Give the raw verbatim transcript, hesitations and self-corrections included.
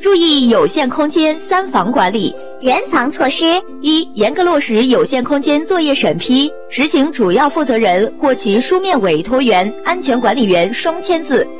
注意有限空间三防管理。 人防措施： 一、严格落实有限空间作业审批，实行主要负责人或其书面委托员、安全管理员双签字，